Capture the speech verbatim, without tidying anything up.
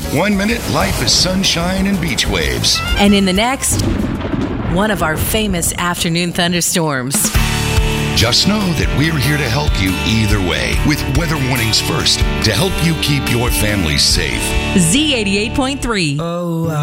One minute, life is sunshine and beach waves. And in the next, one of our famous afternoon thunderstorms. Just know that we're here to help you either way with Weather Warnings First to help you keep your family safe. Z eighty-eight point three. Oh,